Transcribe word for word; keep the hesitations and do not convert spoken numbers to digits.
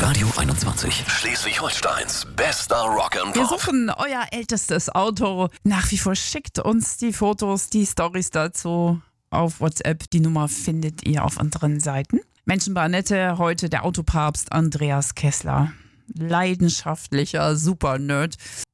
Radio einundzwanzig, Schleswig-Holsteins bester Rock'n'Pop. Wir suchen euer ältestes Auto. Nach wie vor schickt uns die Fotos, die Storys dazu auf WhatsApp. Die Nummer findet ihr auf unseren Seiten. Menschen bei Annette, heute der Autopapst Andreas Kessler. Leidenschaftlicher Super-Nerd.